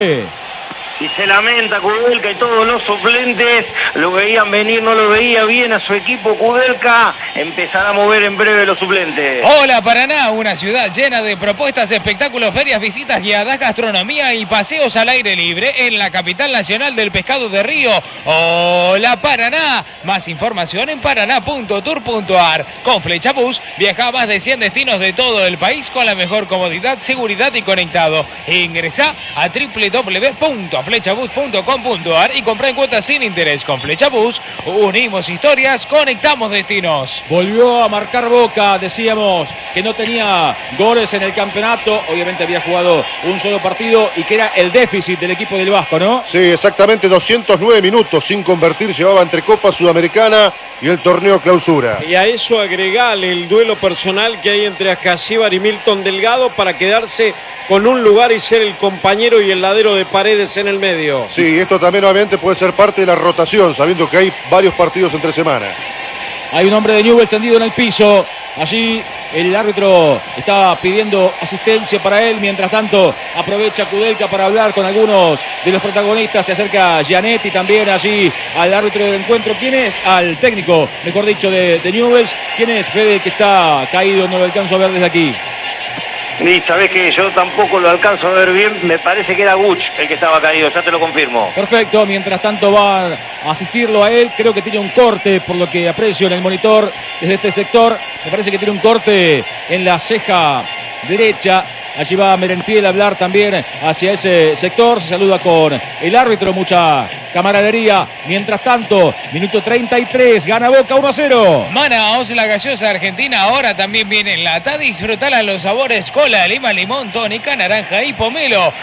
Y se lamenta Kudelka y todos los suplentes lo veían venir, no lo veía bien a su equipo. Kudelka empezará a mover en breve los suplentes. Hola Paraná, una ciudad llena de propuestas, espectáculos, ferias, visitas guiadas, gastronomía y paseos al aire libre en la capital nacional del pescado de río. Hola Paraná, más información en paraná.tour.ar. Con Flecha Bus viaja a más de 100 destinos de todo el país con la mejor comodidad, seguridad y conectado. Ingresa a www.flechabus.com.ar y compra en cuotas sin interés. Con Flecha Bus unimos historias, conectamos destinos. Volvió a marcar Boca, decíamos que no tenía goles en el campeonato, obviamente había jugado un solo partido y que era el déficit del equipo del Vasco, ¿no? Sí, exactamente, 209 minutos sin convertir llevaba entre Copa Sudamericana y el torneo Clausura. Y a eso agregale el duelo personal que hay entre Ascasíbar y Milton Delgado para quedarse con un lugar y ser el compañero y el ladero de Paredes en el medio. Sí, esto también obviamente puede ser parte de la rotación, sabiendo que hay varios partidos entre semana. Hay un hombre de Newell's tendido en el piso. Allí el árbitro está pidiendo asistencia para él. Mientras tanto aprovecha Kudelka para hablar con algunos de los protagonistas. Se acerca Gianetti también allí al árbitro del encuentro. ¿Quién es? Al técnico, mejor dicho, de Newell's. ¿Quién es, Fede, que está caído? No lo alcanzo a ver desde aquí. Y sabés que yo tampoco lo alcanzo a ver bien, me parece que era Guch el que estaba caído, ya te lo confirmo. Perfecto, mientras tanto va a asistirlo a él, creo que tiene un corte, por lo que aprecio en el monitor desde este sector, me parece que tiene un corte en la ceja derecha. Allí va Merentiel a hablar también hacia ese sector. Se saluda con el árbitro, mucha camaradería. Mientras tanto, minuto 33, gana Boca 1-0. Manaos, la gaseosa argentina, ahora también viene en lata. Disfrutala los sabores cola, lima, limón, tónica, naranja y pomelo.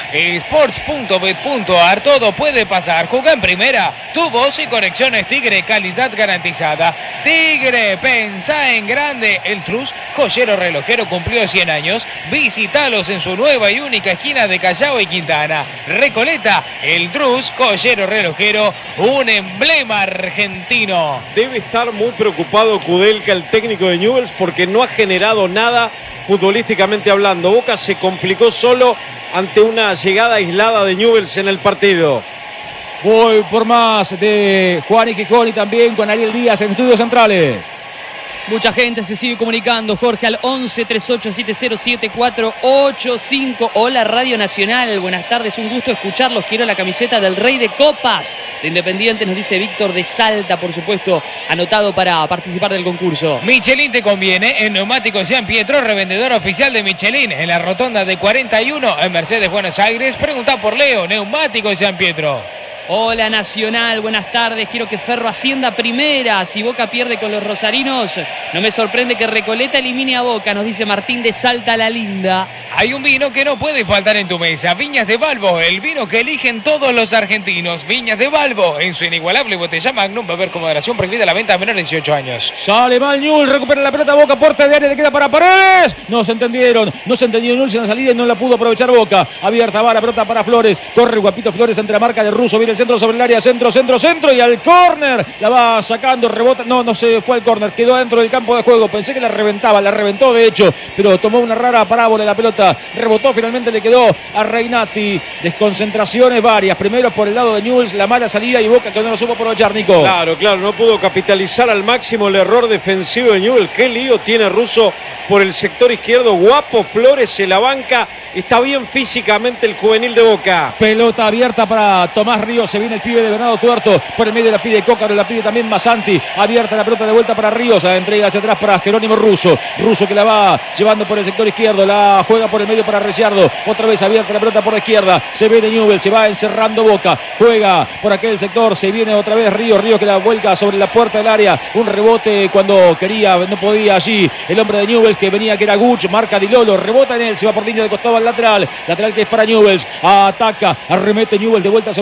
Sports.bet.ar, todo puede pasar. Juega en primera. Tu voz y conexiones Tigre, calidad garantizada. Tigre, pensá en grande. El Trus, joyero relojero, cumplió 100 años. Visítalo en su nueva y única esquina de Callao y Quintana. Recoleta, el Trus, joyero relojero, un emblema argentino. Debe estar muy preocupado Kudelka, el técnico de Newell's, porque no ha generado nada futbolísticamente hablando. Boca se complicó solo ante una llegada aislada de Newell's en el partido. Voy por más de Juan y Quijón y también con Ariel Díaz en estudios centrales. Mucha gente se sigue comunicando, Jorge, al 11 3870 7485. Hola Radio Nacional, buenas tardes, un gusto escucharlos. Quiero la camiseta del Rey de Copas de Independiente, nos dice Víctor de Salta, por supuesto, anotado para participar del concurso. Michelin te conviene, en Neumáticos San Pietro, revendedor oficial de Michelin, en la rotonda de 41 en Mercedes, Buenos Aires. Pregunta por Leo, Neumáticos San Pietro. Hola Nacional, buenas tardes. Quiero que Ferro ascienda primera. Si Boca pierde con los rosarinos, no me sorprende que Recoleta elimine a Boca, nos dice Martín de Salta la Linda. Hay un vino que no puede faltar en tu mesa. Viñas de Balbo, el vino que eligen todos los argentinos. Viñas de Balbo, en su inigualable botella Magnum. Beber con moderación, prohibida la venta a menores de 18 años. Sale mal Newell's, recupera la pelota Boca, puerta de área, le queda para Paredes. No se entendieron, no se entendió Newell's en la salida y no la pudo aprovechar Boca. Abierta va la pelota para Flores, corre Guapito Flores entre la marca de Russo, viene el centro sobre el área, centro y al córner, la va sacando, rebota, no se fue al córner, quedó dentro del campo de juego, pensé que la reventaba, la reventó de hecho, pero tomó una rara parábola la pelota, rebotó, finalmente le quedó a Reinati. Desconcentraciones varias, primero por el lado de Newell's, la mala salida y Boca que no lo supo aprovechar, Nico. Claro, no pudo capitalizar al máximo el error defensivo de Newell's. Qué lío tiene Russo por el sector izquierdo, Guapo Flores se la banca, está bien físicamente el juvenil de Boca. Pelota abierta para Tomás Ríos, se viene el pibe de Bernardo Tuerto, por el medio la pide Cócaro, la pide también Masanti, abierta la pelota de vuelta para Ríos, la entrega hacia atrás para Jerónimo Russo que la va llevando por el sector izquierdo, la juega por el medio para Ricciardo, otra vez abierta la pelota por la izquierda, se viene Newell's, se va encerrando Boca, juega por aquel sector, se viene otra vez Ríos que la vuelca sobre la puerta del área, un rebote cuando quería, no podía allí, el hombre de Newell's que venía, que era Guch, marca Di Lolo, rebota en él, se va por línea de costado al lateral que es para Newell's, ataca, arremete Newell's de vuelta sobre el territorio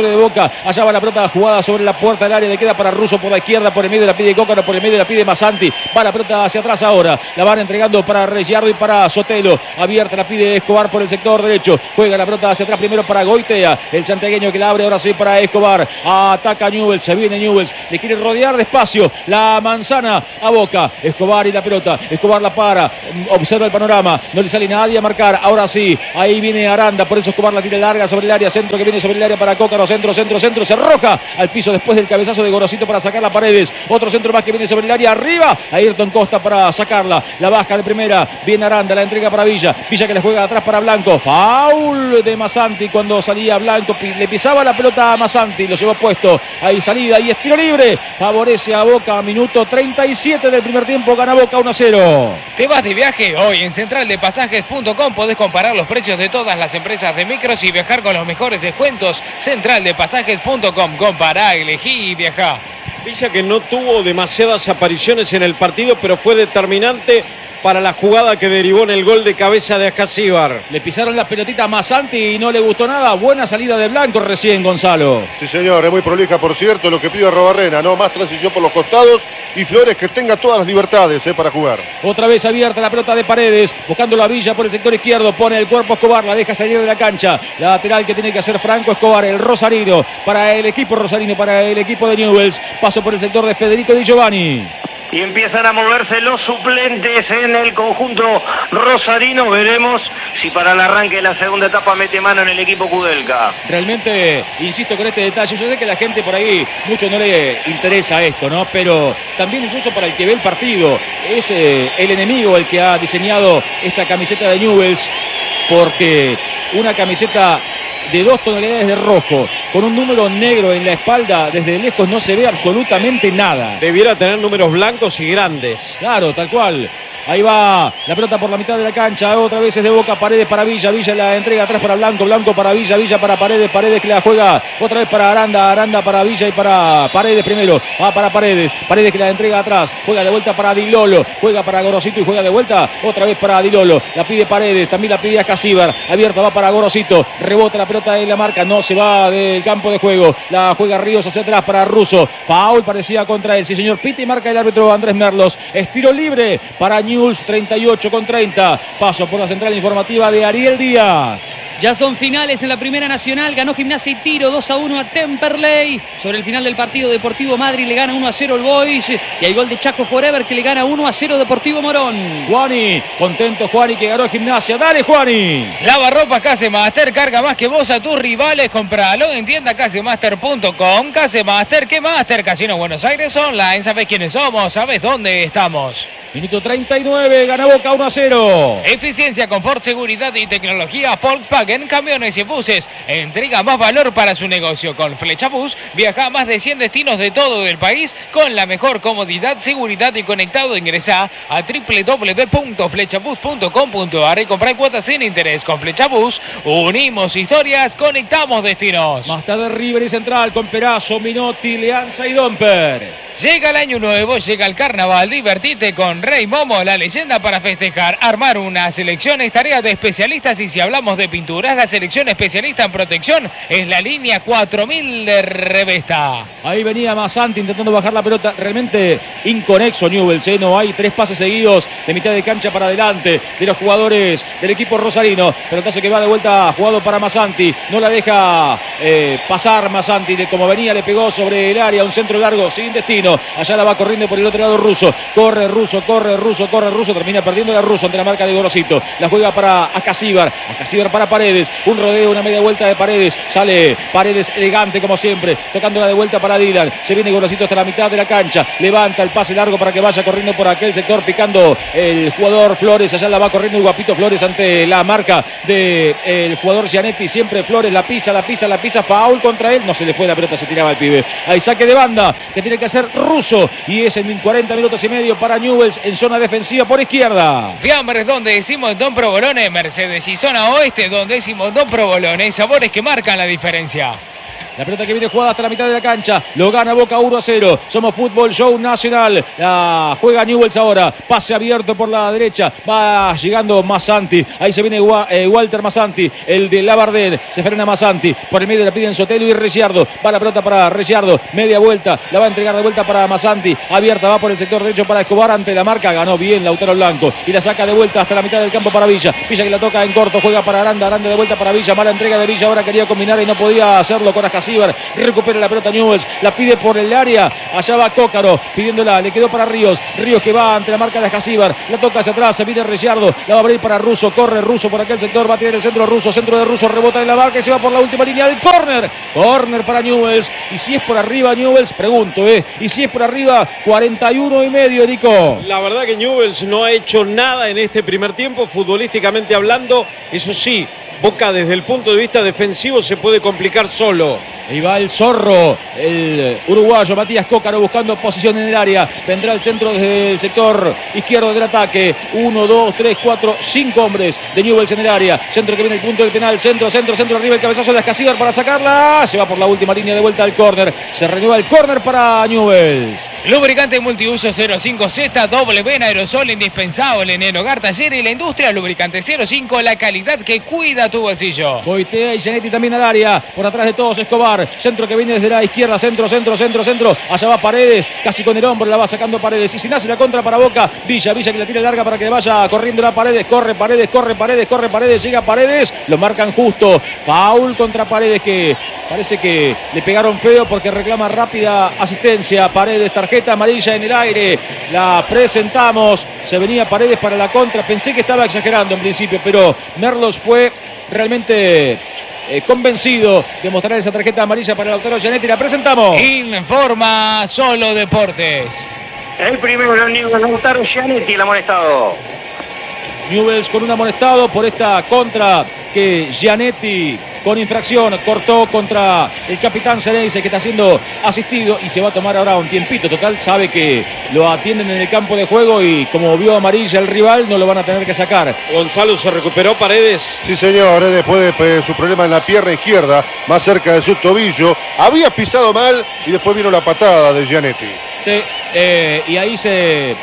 sectores de Boca. Allá va la pelota jugada sobre la puerta del área. Le queda para Russo por la izquierda, por el medio la pide Cócaro, por el medio la pide Masanti. Va la pelota hacia atrás ahora. La van entregando para Reggiardo y para Sotelo. Abierta la pide Escobar por el sector derecho. Juega la pelota hacia atrás primero para Goitea. El santiagueño que la abre ahora sí para Escobar. Ataca Newell's. Se viene Newell's. Le quiere rodear despacio la manzana a Boca. Escobar y la pelota. Escobar la para. Observa el panorama. No le sale nadie a marcar. Ahora sí. Ahí viene Aranda. Por eso Escobar la tira larga sobre el área. Centro que viene sobre el área para Cócaro. Centro. Se arroja al piso después del cabezazo de Gorosito para sacar la Paredes. Otro centro más que viene sobre el área. Arriba. Ayrton Costa para sacarla. La baja de primera. Viene Aranda. La entrega para Villa. Villa que le juega atrás para Blanco. Foul de Masanti cuando salía Blanco. Le pisaba la pelota a Masanti. Lo llevó puesto. Ahí salida. Y es tiro libre. Favorece a Boca. Minuto 37 del primer tiempo. Gana Boca 1-0. ¿Te vas de viaje? Hoy en centraldepasajes.com podés comparar los precios de todas las empresas de micros y viajar con los mejores descuentos. Centraldepasajes.com. Compará, elegí y viajá. Villa que no tuvo demasiadas apariciones en el partido, pero fue determinante para la jugada que derivó en el gol de cabeza de Ascasíbar. Le pisaron la pelotita a Masanti y no le gustó nada. Buena salida de Blanco recién, Gonzalo. Sí, señor, es muy prolija, por cierto, lo que pide Arrobarrena, ¿no? Más transición por los costados y Flores que tenga todas las libertades para jugar. Otra vez abierta la pelota de Paredes, buscando la Villa por el sector izquierdo, pone el cuerpo Escobar, la deja salir de la cancha. La lateral que tiene que hacer Franco Escobar, el rosarino, para el equipo rosarino, para el equipo de Newell's. Paso por el sector de Federico Di Giovanni. Y empiezan a moverse los suplentes en el conjunto rosarino. Veremos si para el arranque de la segunda etapa mete mano en el equipo Kudelka. Realmente, insisto con este detalle, yo sé que a la gente por ahí mucho no le interesa esto, ¿no? Pero también incluso para el que ve el partido, es el enemigo el que ha diseñado esta camiseta de Newell's, porque una camiseta de 2 tonalidades de rojo, con un número negro en la espalda, desde lejos no se ve absolutamente nada. Debiera tener números blancos y grandes. Claro, tal cual. Ahí va la pelota por la mitad de la cancha. Otra vez es de Boca. Paredes para Villa. Villa la entrega atrás para Blanco. Blanco para Villa. Villa para Paredes. Paredes que la juega otra vez para Aranda. Aranda para Villa y para Paredes primero. Va para Paredes. Paredes que la entrega atrás. Juega de vuelta para Di Lolo. Juega para Gorosito y juega de vuelta otra vez para Di Lolo. La pide Paredes. También la pide Ascasíbar. Abierta va para Gorosito. Rebota la pelota en la marca. No se va del campo de juego. La juega Ríos hacia atrás para Russo. Foul parecía contra él. Sí, señor. Pita y marca el árbitro Andrés Merlos. Es tiro libre para Newell's. 38-30. Paso por la central informativa de Ariel Díaz. Ya son finales en la Primera Nacional. Ganó Gimnasia y Tiro 2-1 a Temperley. Sobre el final del partido, Deportivo Madrid le gana 1-0 el Boys. Y hay gol de Chaco Forever que le gana 1-0 Deportivo Morón. Juani, contento Juani que ganó Gimnasia. Dale, Juani. Lavarropas Casemaster, carga más que vos a tus rivales. Compralo en tienda casemaster.com. Casemaster, ¿qué Master? Casino Buenos Aires Online. ¿Sabés quiénes somos? ¿Sabés dónde estamos? Minuto 39, gana Boca 1-0. Eficiencia, confort, seguridad y tecnología. Volkswagen, camiones y buses. Entrega más valor para su negocio. Con Flecha Bus, viaja a más de 100 destinos de todo el país con la mejor comodidad, seguridad y conectado. Ingresá a www.flechabus.com.ar y comprá cuotas sin interés. Con Flecha Bus, unimos historias, conectamos destinos. Más tarde River y Central con Perazo, Minotti, Leanza y Domper. Llega el año nuevo, llega el carnaval, divertite con Rey Momo, la leyenda para festejar. Armar una selección es tarea de especialistas y si hablamos de pinturas, la selección especialista en protección es la línea 4000 de Revesta. Ahí venía Masanti intentando bajar la pelota, realmente inconexo Newell's, no hay 3 pases seguidos de mitad de cancha para adelante de los jugadores del equipo rosarino. Pelotazo que va de vuelta jugado para Masanti, no la deja pasar Masanti, como venía le pegó sobre el área, un centro largo sin destino. Allá la va corriendo por el otro lado Russo. Corre Russo, termina perdiendo la Russo ante la marca de Gorosito. La juega para Ascasíbar. Ascasíbar para Paredes. Un rodeo, una media vuelta de Paredes. Sale Paredes elegante como siempre. Tocándola de vuelta para Dylan. Se viene Gorosito hasta la mitad de la cancha. Levanta el pase largo para que vaya corriendo por aquel sector. Picando el jugador Flores. Allá la va corriendo el guapito Flores ante la marca del jugador Gianetti. Siempre Flores la pisa. Foul contra él. No se le fue la pelota, se tiraba el pibe. Hay saque de banda que tiene que hacer Russo y es en 40 minutos y medio para Newell's en zona defensiva por izquierda. Fiambres donde decimos Don Provolone, Mercedes y zona oeste donde decimos Don Provolone, sabores que marcan la diferencia. La pelota que viene jugada hasta la mitad de la cancha. Lo gana Boca 1-0. Somos Fútbol Show Nacional. La juega Newell's ahora. Pase abierto por la derecha. Va llegando Massanti. Ahí se viene Walter Massanti, el de Labardén. Se frena Massanti. Por el medio la piden Sotelo y Reggiardo. Va la pelota para Reggiardo. Media vuelta. La va a entregar de vuelta para Massanti. Abierta va por el sector derecho para Escobar. Ante la marca ganó bien Lautaro Blanco. Y la saca de vuelta hasta la mitad del campo para Villa. Villa que la toca en corto. Juega para Aranda. Aranda de vuelta para Villa. Mala entrega de Villa. Ahora quería combinar y no podía hacerlo con Ascasíbar. Recupera la pelota Newell's. La pide por el área. Allá va Cócaro pidiéndola. Le quedó para Ríos. Ríos que va ante la marca de Ascasíbar. La toca hacia atrás. Se viene Reggiardo. La va a abrir para Russo. Corre Russo por aquel sector. Va a tirar el centro Russo. Centro de Russo. Rebota en la marca y se va por la última línea del córner. Córner para Newell's. Y si es por arriba Newell's, pregunto, y si es por arriba, 41,5, Nico. La verdad que Newell's no ha hecho nada en este primer tiempo, futbolísticamente hablando. Eso sí, Boca desde el punto de vista defensivo se puede complicar solo. Y va el zorro, el uruguayo Matías Cócaro buscando posición en el área. Vendrá el centro desde el sector izquierdo del ataque. 1, 2, 3, 4, 5 hombres de Newell's en el área. Centro que viene el punto del penal. Centro arriba el cabezazo de Ascasíbar para sacarla. Se va por la última línea de vuelta al córner. Se renueva el córner para Newell's. Lubricante multiuso 05Z, doble vena, aerosol indispensable en el hogar, taller y la industria. Lubricante 05, la calidad que cuida tu bolsillo. Goitea y Gianetti también al área. Por atrás de todos Escobar. Centro que viene desde la izquierda. Centro. Allá va Paredes. Casi con el hombro la va sacando Paredes. Y si nace la contra para Boca. Villa que la tira larga para que vaya corriendo la Paredes. Corre Paredes. Llega Paredes. Lo marcan justo. Foul contra Paredes que parece que le pegaron feo porque reclama rápida asistencia. Paredes, tarjeta amarilla en el aire. La presentamos. Se venía Paredes para la contra. Pensé que estaba exagerando en principio, pero Merlos fue realmente convencido de mostrar esa tarjeta amarilla para Lautaro Gianetti. La presentamos. Informa Solo Deportes. El primero Lautaro Gianetti, el amonestado. Newell's con un amonestado por esta contra que Gianetti con infracción cortó contra el capitán Ceneice, que está siendo asistido y se va a tomar ahora un tiempito. Total, sabe que lo atienden en el campo de juego y como vio amarilla el rival no lo van a tener que sacar. Gonzalo, ¿se recuperó Paredes? Sí, señor, después de su problema en la pierna izquierda, más cerca de su tobillo. Había pisado mal y después vino la patada de Gianetti. Sí, y ahí se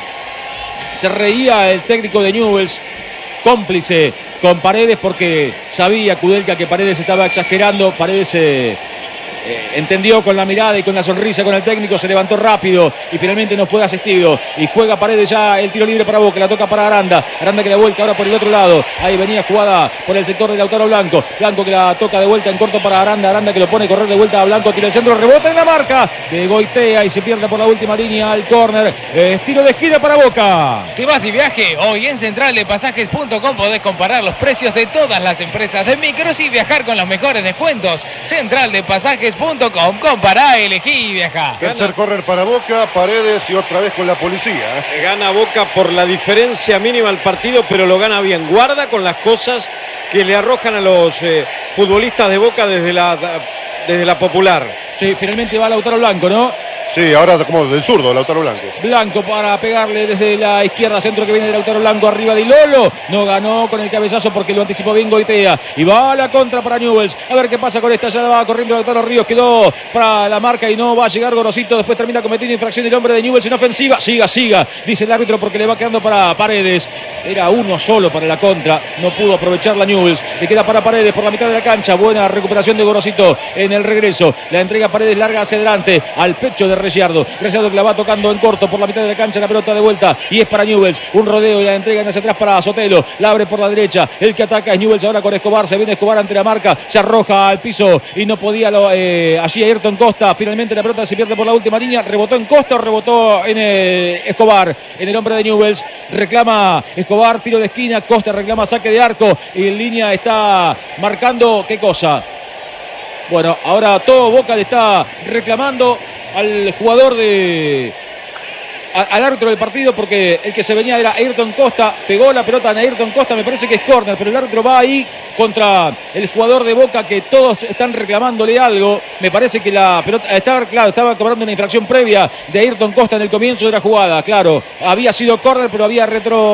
reía el técnico de Newell's, cómplice con Paredes porque sabía Kudelka que Paredes estaba exagerando. Paredes entendió con la mirada y con la sonrisa con el técnico, se levantó rápido y finalmente no fue asistido. Y juega Paredes ya el tiro libre para Boca, la toca para Aranda. Aranda que la vuelca ahora por el otro lado. Ahí venía jugada por el sector de Lautaro Blanco. Blanco que la toca de vuelta en corto para Aranda. Aranda que lo pone a correr de vuelta a Blanco, tira el centro, rebota en la marca de Goitea y se pierde por la última línea al córner. Tiro de esquina para Boca. ¿Te vas de viaje? Hoy en centraldepasajes.com podés comparar los precios de todas las empresas de micros y viajar con los mejores descuentos. Centraldepasajes.com, compará, elegí y viajá. Tercer córner para Boca, Paredes y otra vez con la policía. Gana Boca por la diferencia mínima al partido, pero lo gana bien. Guarda con las cosas que le arrojan a los futbolistas de Boca desde la popular. Sí, finalmente va Lautaro Blanco, ¿no? Sí, ahora como del zurdo, Lautaro Blanco. Blanco para pegarle desde la izquierda, centro que viene de Lautaro Blanco, arriba de Lolo. No ganó con el cabezazo porque lo anticipó bien Goitea. Y va a la contra para Newell's. A ver qué pasa con esta. Ya va corriendo Lautaro Ríos. Quedó para la marca y no va a llegar Gorosito. Después termina cometiendo infracción el hombre de Newell's en ofensiva. Siga, dice el árbitro porque le va quedando para Paredes. Era uno solo para la contra. No pudo aprovechar la Newell's. Le queda para Paredes por la mitad de la cancha. Buena recuperación de Gorosito en el regreso. La entrega Paredes larga hacia adelante al pecho de Reggiardo. Reggiardo que la va tocando en corto por la mitad de la cancha. La pelota de vuelta y es para Newell's. Un rodeo y la entregan hacia atrás para Sotelo. La abre por la derecha. El que ataca es Newell's ahora con Escobar. Se viene Escobar ante la marca. Se arroja al piso y no podía allí Ayrton Costa. Finalmente la pelota se pierde por la última línea. Rebotó en Costa o rebotó en Escobar. En el hombre de Newell's. Reclama Escobar. Tiro de esquina. Costa reclama saque de arco. Y en línea está marcando ¿qué cosa? Bueno, ahora todo Boca le está reclamando al jugador al árbitro del partido porque el que se venía era Ayrton Costa. Pegó la pelota en Ayrton Costa, me parece que es córner, pero el árbitro va ahí contra el jugador de Boca que todos están reclamándole algo. Me parece que la pelota estaba cobrando una infracción previa de Ayrton Costa en el comienzo de la jugada. Claro, había sido córner, pero había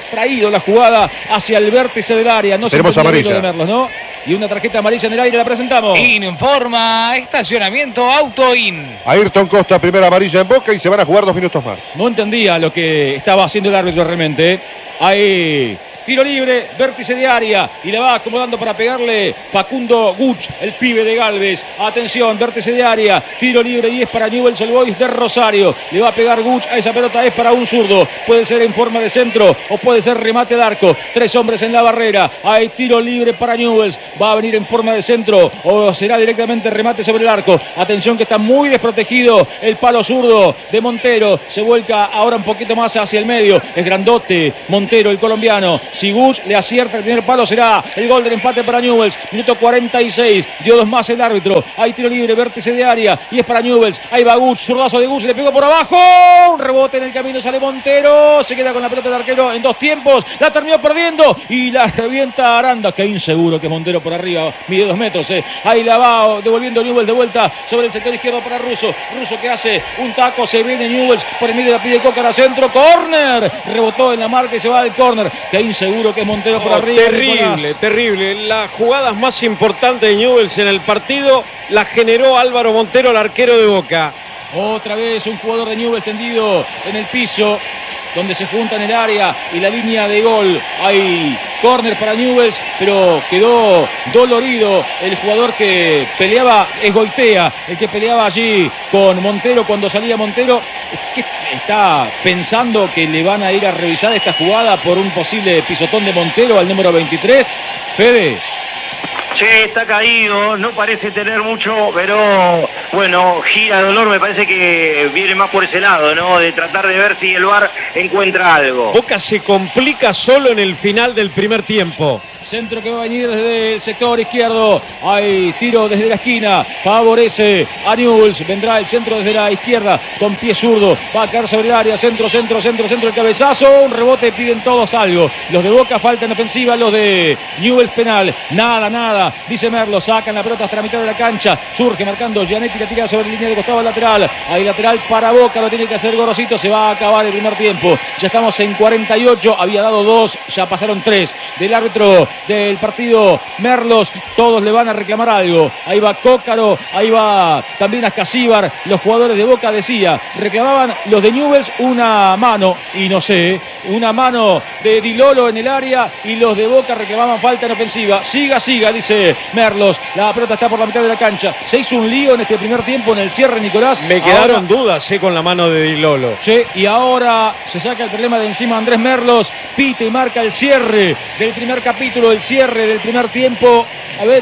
traído la jugada hacia el vértice del área. No tenemos se amarilla de Merlos, ¿no? Y una tarjeta amarilla en el aire, la presentamos. Informa estacionamiento Auto-In. Ayrton Costa, primera amarilla en Boca y se van a jugar 2 minutos más. No entendía lo que estaba haciendo el árbitro realmente, ¿eh? Ahí, tiro libre, vértice de área y le va acomodando para pegarle Facundo Guch, el pibe de Galvez. Atención, vértice de área, tiro libre y es para Newell's Old Boys de Rosario. Le va a pegar Guch a esa pelota, es para un zurdo. Puede ser en forma de centro o puede ser remate de arco. 3 hombres en la barrera. Hay tiro libre para Newell's. Va a venir en forma de centro o será directamente remate sobre el arco. Atención que está muy desprotegido el palo zurdo de Montero. Se vuelca ahora un poquito más hacia el medio. Es grandote Montero, el colombiano. Si Guch le acierta el primer palo, será el gol del empate para Newell's. Minuto 46. Dio 2 más el árbitro. Hay tiro libre, vértice de área. Y es para Newell's. Ahí va Guch. Zurdazo de Guch. Le pegó por abajo. Un rebote en el camino. Sale Montero. Se queda con la pelota de arquero en 2 tiempos. La terminó perdiendo. Y la revienta Aranda. Qué inseguro que Montero por arriba. Mide 2 metros. Ahí la va devolviendo Newell's de vuelta sobre el sector izquierdo para Russo. Russo que hace un taco. Se viene Newell's. Por el medio la pide Cócara. Centro. Córner. Rebotó en la marca y se va al córner. Qué inseguro que es Montero por arriba. Terrible, Nicolás. terrible. Las jugadas más importantes de Newell's en el partido las generó Álvaro Montero, el arquero de Boca. Otra vez un jugador de Newell's tendido en el piso, donde se juntan el área y la línea de gol. Hay córner para Newell's, pero quedó dolorido el jugador que peleaba, es Goitea, el que peleaba allí con Montero cuando salía Montero. ¿Qué está pensando que le van a ir a revisar esta jugada por un posible pisotón de Montero al número 23? Fede. Sí, está caído, no parece tener mucho, pero bueno, gira dolor, me parece que viene más por ese lado, ¿no? De tratar de ver si el VAR encuentra algo. Boca se complica solo en el final del primer tiempo. Centro que va a venir desde el sector izquierdo. Hay tiro desde la esquina. Favorece a Newell's. Vendrá el centro desde la izquierda con pie zurdo. Va a caer sobre el área. Centro, el cabezazo. Un rebote, piden todos algo. Los de Boca falta en ofensiva. Los de Newell's penal. Nada. Dice Merlo. Sacan la pelota hasta la mitad de la cancha. Surge marcando Gianetti. La tira sobre la línea de costado lateral. Hay lateral para Boca. Lo tiene que hacer Gorosito. Se va a acabar el primer tiempo. Ya estamos en 48. Había dado 2. Ya pasaron 3. Del árbitro del partido Merlos, todos le van a reclamar algo. Ahí va Cócaro, ahí va también Ascasíbar. Los jugadores de Boca reclamaban los de Newell's una mano, y no sé, una mano de Di Lolo en el área, y los de Boca reclamaban falta en ofensiva. Siga, dice Merlos. La pelota está por la mitad de la cancha. Se hizo un lío en este primer tiempo en el cierre, Nicolás. Me quedaron dudas con la mano de Di Lolo. Sí, y ahora se saca el problema de encima Andrés Merlos. Pita y marca el cierre del primer capítulo, el cierre del primer tiempo. A ver.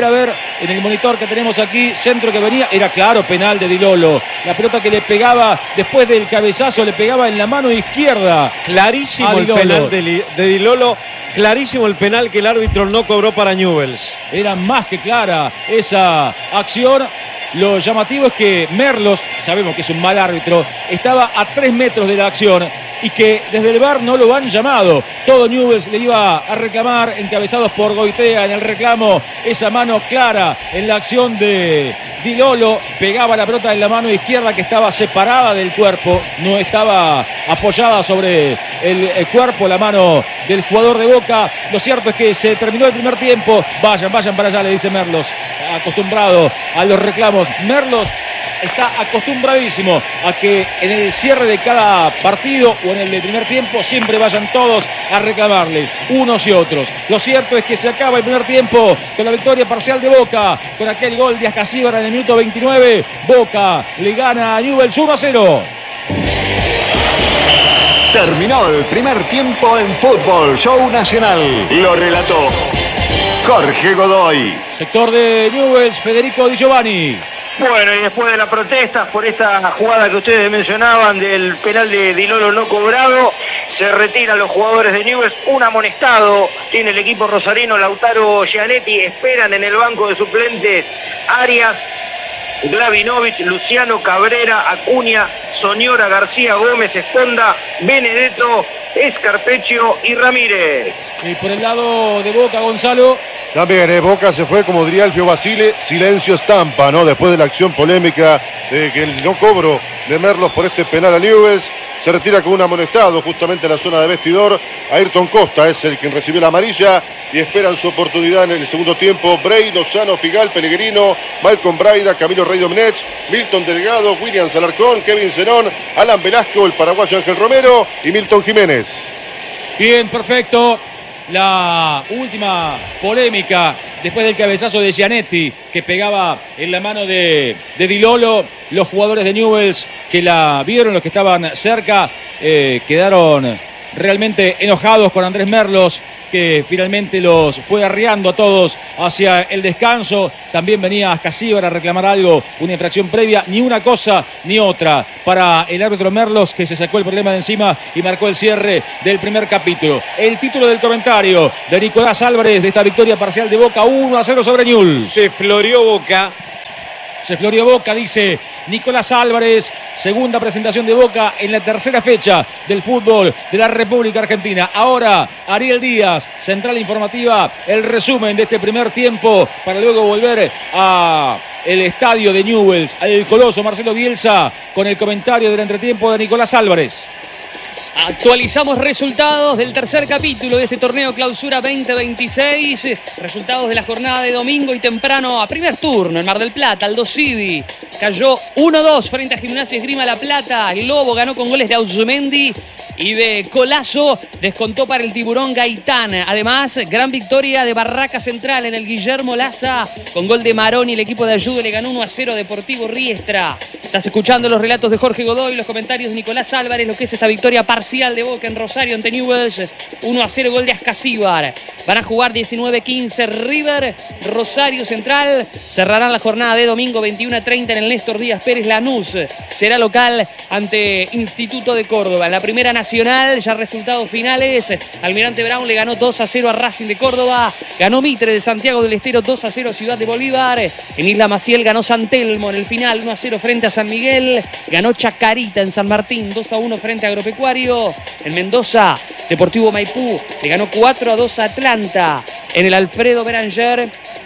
En el monitor que tenemos aquí, centro que venía, era claro, penal de Di Lolo. La pelota que le pegaba después del cabezazo, le pegaba en la mano izquierda. Clarísimo el penal de Di Lolo. Clarísimo el penal que el árbitro no cobró para Newell's. Era más que clara esa acción. Lo llamativo es que Merlos, sabemos que es un mal árbitro, estaba a 3 metros de la acción y que desde el VAR no lo han llamado. Todo Newell's le iba a reclamar, encabezados por Goitea en el reclamo, esa mano clara en la acción de Di Lolo. Pegaba la pelota en la mano izquierda que estaba separada del cuerpo, no estaba apoyada sobre el cuerpo, la mano del jugador de Boca. Lo cierto es que se terminó el primer tiempo. Vayan para allá, le dice Merlos, acostumbrado a los reclamos. Merlos está acostumbradísimo a que en el cierre de cada partido o en el del primer tiempo siempre vayan todos a reclamarle, unos y otros. Lo cierto es que se acaba el primer tiempo con la victoria parcial de Boca, con aquel gol de Ascasíbar en el minuto 29. Boca le gana a Newell's 1-0. Terminó el primer tiempo en Fútbol Show Nacional. Lo relató Jorge Godoy. Sector de Newell's, Federico Di Giovanni. Bueno, y después de las protestas por esta jugada que ustedes mencionaban del penal de Di Lolo no cobrado, se retiran los jugadores de Newell's. Un amonestado tiene el equipo rosarino, Lautaro Gianetti. Esperan en el banco de suplentes Arias, Glavinovic, Luciano Cabrera, Acuña, Soñora, García, Gómez, Esponda, Benedetto, Escarpeccio y Ramírez. Y por el lado de Boca, Gonzalo. También Boca se fue, como diría Alfio Basile, silencio estampa, ¿no? Después de la acción polémica de que el no cobro de Merlos por este penal a Newell's, se retira con un amonestado justamente en la zona de vestidor. Ayrton Costa es el quien recibió la amarilla y esperan su oportunidad en el segundo tiempo. Bray, Lozano, Figal, Pellegrino, Malcolm Braida, Camilo Rey Domenech, Milton Delgado, William Alarcón, Kevin Zenón, Alan Velasco, el paraguayo Ángel Romero y Milton Jiménez. Bien, perfecto. La última polémica después del cabezazo de Gianetti que pegaba en la mano de Di Lolo. Los jugadores de Newell's que la vieron, los que estaban cerca, quedaron realmente enojados con Andrés Merlos, que finalmente los fue arreando a todos hacia el descanso. También venía Ascasíbar a reclamar algo, una infracción previa, ni una cosa ni otra para el árbitro Merlos, que se sacó el problema de encima y marcó el cierre del primer capítulo. El título del comentario de Nicolás Álvarez de esta victoria parcial de Boca, 1-0 sobre Newell's. Se floreó Boca. Se floreó Boca, dice Nicolás Álvarez. Segunda presentación de Boca en la tercera fecha del fútbol de la República Argentina. Ahora Ariel Díaz, central informativa, el resumen de este primer tiempo para luego volver a el estadio de Newell's, al coloso Marcelo Bielsa, con el comentario del entretiempo de Nicolás Álvarez. Actualizamos resultados del tercer capítulo de este torneo Clausura 2026. Resultados de la jornada de domingo y temprano a primer turno en Mar del Plata. Aldo Civi cayó 1-2 frente a Gimnasia Esgrima La Plata. El Lobo ganó con goles de Auzumendi y de Colazo. Descontó para el Tiburón Gaitán. Además, gran victoria de Barraca Central en el Guillermo Laza con gol de Maroni. El equipo de Ayude le ganó 1-0 a Deportivo Riestra. Estás escuchando los relatos de Jorge Godoy, los comentarios de Nicolás Álvarez, lo que es esta victoria parcial de Boca en Rosario ante Newell's. 1-0, gol de Ascasíbar. Van a jugar 19-15 River, Rosario Central. Cerrarán la jornada de domingo 21:30 en el Néstor Díaz Pérez. Lanús será local ante Instituto de Córdoba. En la Primera Nacional, ya resultados finales. Almirante Brown le ganó 2-0 a Racing de Córdoba. Ganó Mitre de Santiago del Estero 2-0 a Ciudad de Bolívar. En Isla Maciel ganó San Telmo en el final 1-0 frente a San Miguel. Ganó Chacarita en San Martín 2-1 frente a Agropecuario. En Mendoza, Deportivo Maipú le ganó 4-2 a Atlanta. En el Alfredo Beranger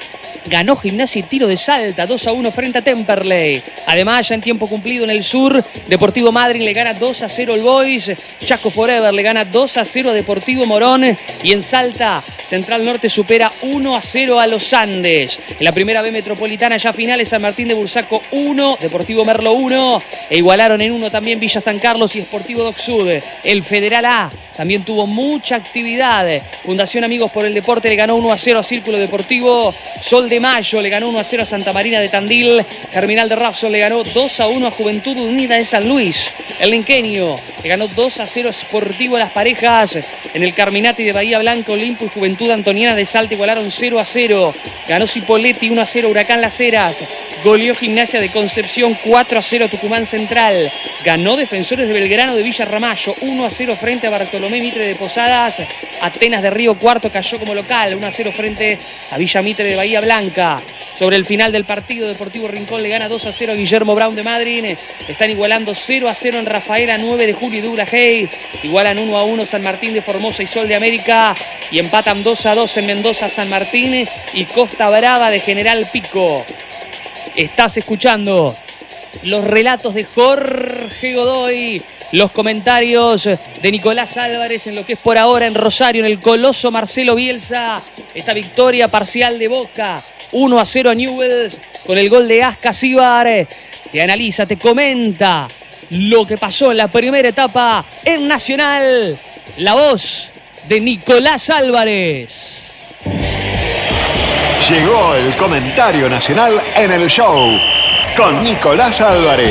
ganó Gimnasia y Tiro de Salta 2-1 frente a Temperley. Además, ya en tiempo cumplido en el sur, Deportivo Madryn le gana 2-0 al Boys. Chaco Forever le gana 2-0 a Deportivo Morón. Y en Salta, Central Norte supera 1-0 a los Andes. En la Primera B Metropolitana, ya finales, San Martín de Bursaco 1, Deportivo Merlo 1. E igualaron en 1 también Villa San Carlos y Sportivo Doc Sud. El Federal A también tuvo mucha actividad. Fundación Amigos por el Deporte le ganó 1-0 a Círculo Deportivo. Sol de Mayo le ganó 1-0 a Santa Marina de Tandil. Germinal de Rapson le ganó 2-1 a Juventud Unida de San Luis. El Lenqueño le ganó 2-0 a Sportivo Las Parejas. En el Carminati de Bahía Blanca, Olimpo y Juventud Antoniana de Salta igualaron 0-0. Ganó Cipolletti 1-0 Huracán Las Heras. Goleó Gimnasia de Concepción 4-0 Tucumán Central. Ganó Defensores de Belgrano de Villa Ramallo 1-0 frente a Bartolomé Mitre de Posadas. Atenas de Río Cuarto cayó como local 1-0 frente a Villa Mitre de Bahía Blanca. Sobre el final del partido, Deportivo Rincón le gana 2-0 a Guillermo Brown de Madryn. Están igualando 0-0 en Rafaela, 9 de julio y Douglas Hay. Igualan 1-1 San Martín de Formosa y Sol de América. Y empatan 2-2 en Mendoza, San Martín y Costa Brava de General Pico. Estás escuchando los relatos de Jorge Godoy, los comentarios de Nicolás Álvarez en lo que es por ahora en Rosario, en el coloso Marcelo Bielsa. Esta victoria parcial de Boca, 1-0 a Newell's con el gol de Ascasíbar. Te analiza, te comenta lo que pasó en la primera etapa en Nacional. La voz de Nicolás Álvarez. Llegó el comentario nacional en el show con Nicolás Álvarez.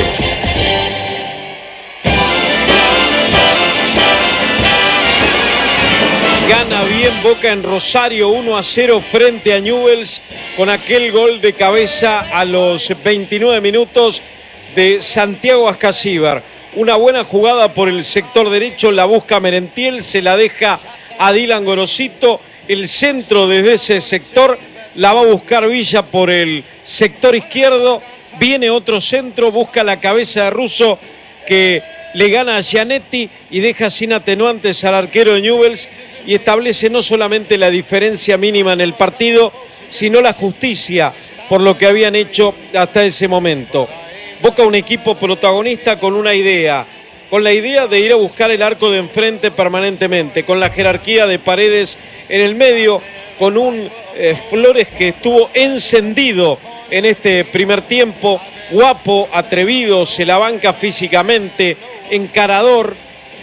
Gana bien Boca en Rosario 1-0 frente a Newell's con aquel gol de cabeza a los 29 minutos de Santiago Ascasíbar. Una buena jugada por el sector derecho, la busca Merentiel, se la deja a Dylan Gorosito. El centro desde ese sector la va a buscar Villa por el sector izquierdo. Viene otro centro, busca la cabeza de Russo que le gana a Gianetti y deja sin atenuantes al arquero de Newell's y establece no solamente la diferencia mínima en el partido, sino la justicia por lo que habían hecho hasta ese momento. Boca un equipo protagonista con una idea con la idea de ir a buscar el arco de enfrente permanentemente, con la jerarquía de Paredes en el medio, con un Flores que estuvo encendido en este primer tiempo, guapo, atrevido, se la banca físicamente, encarador,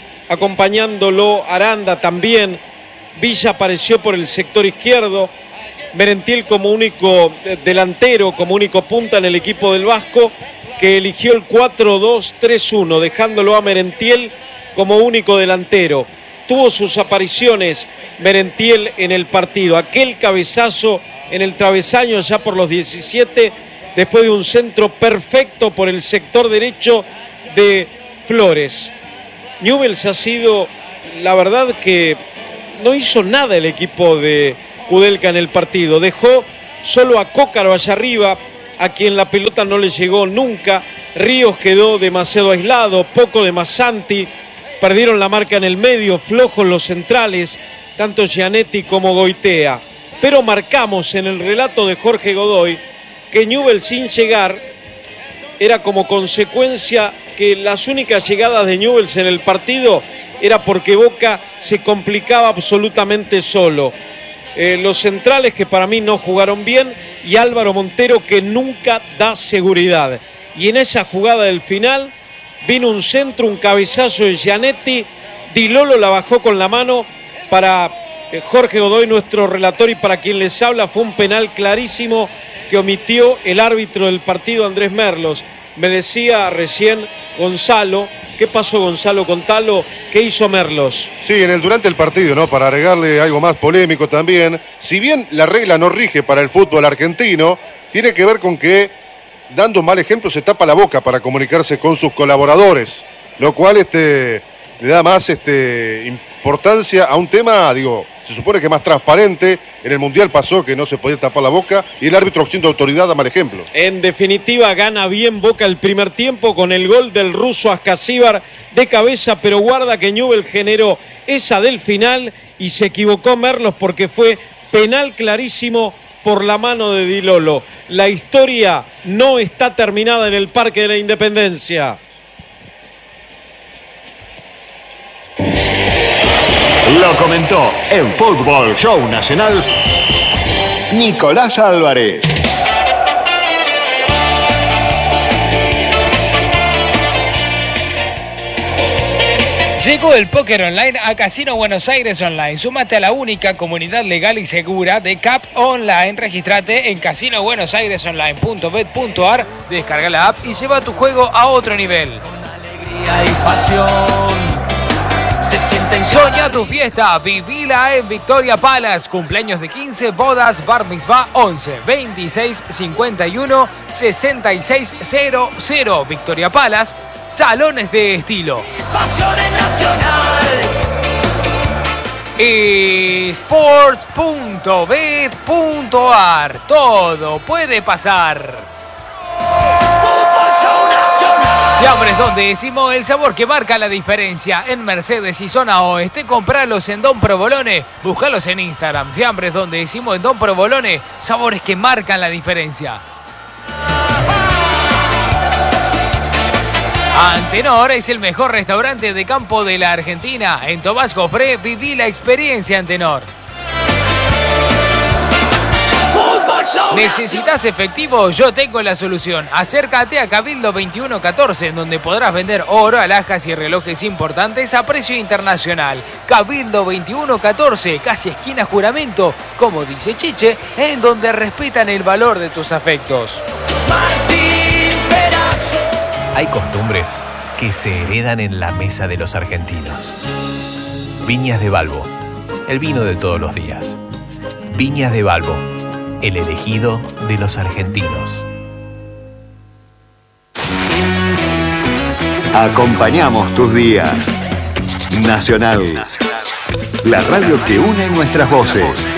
acompañándolo Aranda también. Villa apareció por el sector izquierdo, Merentiel como único delantero, como único punta en el equipo del Vasco, que eligió el 4-2-3-1, dejándolo a Merentiel como único delantero. Tuvo sus apariciones Merentiel en el partido, aquel cabezazo en el travesaño ya por los 17, después de un centro perfecto por el sector derecho de Flores. Newell's ha sido, la verdad que no hizo nada el equipo de Kudelka en el partido, dejó solo a Cócaro allá arriba, a quien la pelota no le llegó nunca. Ríos quedó demasiado aislado, poco de Massanti, perdieron la marca en el medio, flojos los centrales, tanto Gianetti como Goitea. Pero marcamos en el relato de Jorge Godoy que Newell's sin llegar era como consecuencia que las únicas llegadas de Newell's en el partido era porque Boca se complicaba absolutamente solo. Los centrales que para mí no jugaron bien y Álvaro Montero que nunca da seguridad. Y en esa jugada del final vino un centro, un cabezazo de Gianetti, Di Lolo la bajó con la mano para Jorge Godoy, nuestro relator, y para quien les habla fue un penal clarísimo que omitió el árbitro del partido, Andrés Merlos. Me decía recién Gonzalo, ¿qué pasó Gonzalo con Talo? ¿Qué hizo Merlos? Sí, durante el partido, ¿no? Para agregarle algo más polémico también, si bien la regla no rige para el fútbol argentino, tiene que ver con que, dando un mal ejemplo, se tapa la boca para comunicarse con sus colaboradores, lo cual le da más importancia a un tema, se supone que más transparente. En el Mundial pasó que no se podía tapar la boca y el árbitro, siendo autoridad, da mal ejemplo. En definitiva, gana bien Boca el primer tiempo con el gol del ruso Ascasíbar de cabeza, pero guarda que Newell's generó esa del final y se equivocó Merlos porque fue penal clarísimo por la mano de Di Lolo. La historia no está terminada en el Parque de la Independencia. Lo comentó en Fútbol Show Nacional Nicolás Álvarez. Llegó el póker online a Casino Buenos Aires Online. Súmate a la única comunidad legal y segura de CAP Online. Regístrate en casinobuenosairesonline.bet.ar, descarga la app y lleva tu juego a otro nivel. Con alegría y pasión. Soñá tu fiesta, vivila en Victoria Palace. Cumpleaños de 15, bodas, bar mitzvah 11 26 51 66 00. Victoria Palace, salones de estilo. Pasiones nacional. Sports.bet.ar. Todo puede pasar. Fiambres Don Décimo, el sabor que marca la diferencia. En Mercedes y zona oeste, compralos en Don Provolone. Búscalos en Instagram. Fiambres Don Décimo en Don Provolone. Sabores que marcan la diferencia. Antenor es el mejor restaurante de campo de la Argentina. En Tomás Jofré, viví la experiencia Antenor. ¿Necesitas efectivo? Yo tengo la solución. Acércate a Cabildo 2114, en donde podrás vender oro, alhajas y relojes importantes a precio internacional. Cabildo 2114, casi esquina Juramento, como dice Chiche, en donde respetan el valor de tus afectos. Hay costumbres que se heredan en la mesa de los argentinos. Viñas de Balbo, el vino de todos los días. Viñas de Balbo, el elegido de los argentinos. Acompañamos tus días. Nacional. La radio que une nuestras voces.